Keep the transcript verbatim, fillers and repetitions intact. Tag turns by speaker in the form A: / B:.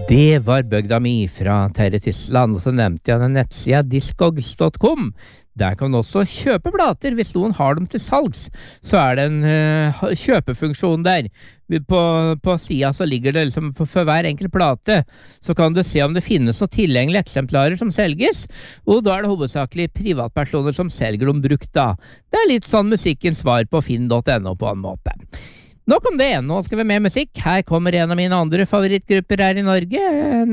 A: Det var bøgda mi fra Terje Tysland, og så nevnte jeg den nettsida discogs punktum com. Der kan du også kjøpe plater. Hvis noen har dem til salgs, så er det en uh, kjøpefunksjon der. På, på sida så ligger det liksom for, for hver enkelt plate, så kan du se om det finnes noen tilgjengelige eksemplarer som selges, og da er det hovedsakelig privatpersoner som selger dem brukt da. Det er litt sånn musikkens svar på finn punktum no på en måte. Nok om det, nå skal vi med musikk. Her kommer en av mine andre favorittgrupper her i Norge.